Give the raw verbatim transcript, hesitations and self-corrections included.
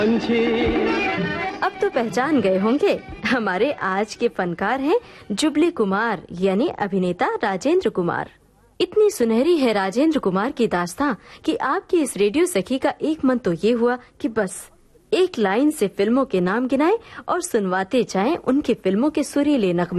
अब तो पहचान गए होंगे, हमारे आज के फनकार हैं जुबली कुमार यानी अभिनेता राजेंद्र कुमार। इतनी सुनहरी है राजेंद्र कुमार की दास्तां कि आपकी इस रेडियो सखी का एक मन तो ये हुआ कि बस एक लाइन से फिल्मों के नाम गिनाएं और सुनवाते जाएं उनकी फिल्मों के सुरीले नगमे।